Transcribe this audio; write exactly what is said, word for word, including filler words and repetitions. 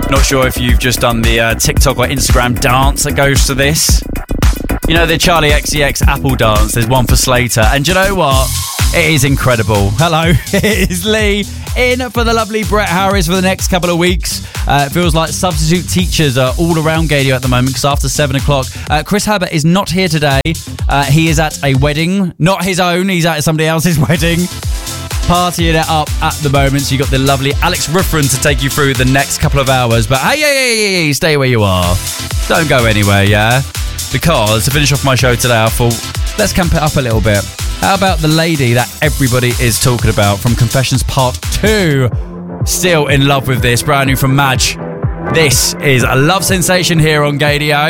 Not sure if you've just done the uh, TikTok or Instagram dance that goes to this. You know, the Charlie X C X Apple dance, there's one for Slater. And do you know what? It is incredible. Hello, it is Lee in for the lovely Brett Harris for the next couple of weeks. Uh, it feels like substitute teachers are all around Gadio at the moment because after seven o'clock, uh, Chris Habert is not here today. Uh, he is at a wedding, not his own. He's at somebody else's wedding, partying it up at the moment. So you got the lovely Alex Ruffin to take you through the next couple of hours. But hey, hey, hey, hey, stay where you are. Don't go anywhere, yeah? Because to finish off my show today, I thought, let's camp it up a little bit. How about the lady that everybody is talking about from Confessions Part two? Still in love with this, brand new from Madge. This is a love sensation here on Gadio.